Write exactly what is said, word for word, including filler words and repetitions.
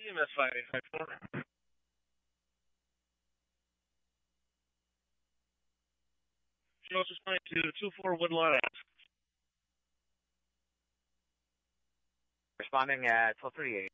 E M S five eight five four. Shows responding to two four Woodlawn Ave. Responding at twelve thirty-eight.